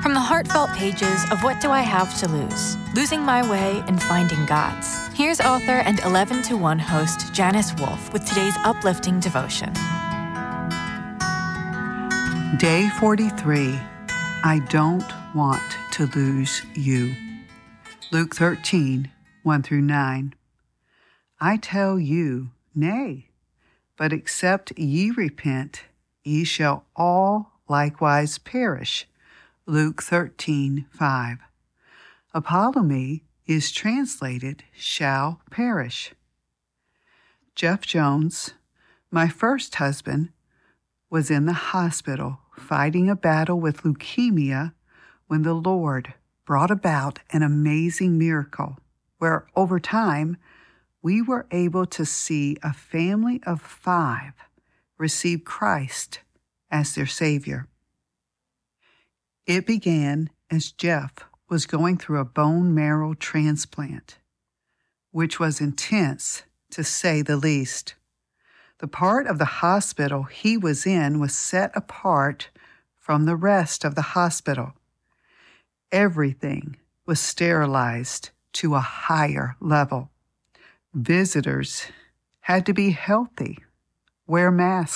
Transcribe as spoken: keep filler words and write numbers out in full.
From the heartfelt pages of What Do I Have to Lose? Losing My Way and Finding God's. Here's author and eleven to one host Janice Wolfe with today's uplifting devotion. Day forty-three, I don't want to lose you. Luke thirteen, one through nine. I tell you, nay, but except ye repent, ye shall all likewise perish. Luke thirteen, five. Apollomy is translated shall perish. Jeff Jones, my first husband, was in the hospital fighting a battle with leukemia when the Lord brought about an amazing miracle where, over time, we were able to see a family of five receive Christ as their Savior. It began as Jeff was going through a bone marrow transplant, which was intense, to say the least. The part of the hospital he was in was set apart from the rest of the hospital. Everything was sterilized to a higher level. Visitors had to be healthy, wear masks,